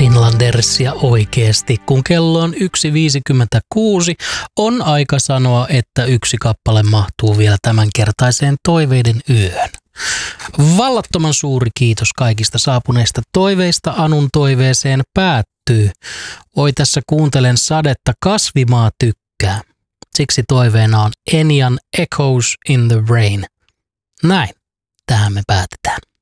Finlandersia oikeesti. Kun kello on 1.56, on aika sanoa, että yksi kappale mahtuu vielä tämänkertaiseen toiveiden yöhön. Vallattoman suuri kiitos kaikista saapuneista toiveista. Anun toiveeseen päättyy. Oi, tässä kuuntelen sadetta, kasvimaa tykkää. Siksi toiveena on Enian Echoes in the Rain. Näin, tähän me päätetään.